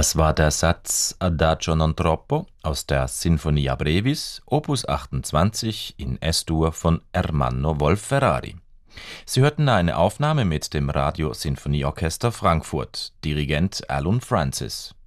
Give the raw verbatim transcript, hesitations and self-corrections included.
Das war der Satz Adagio non troppo aus der Sinfonia Brevis, Opus achtundzwanzig in Es-Dur von Ermanno Wolf-Ferrari. Sie hörten eine Aufnahme mit dem Radio Sinfonieorchester Frankfurt, Dirigent Alun Francis.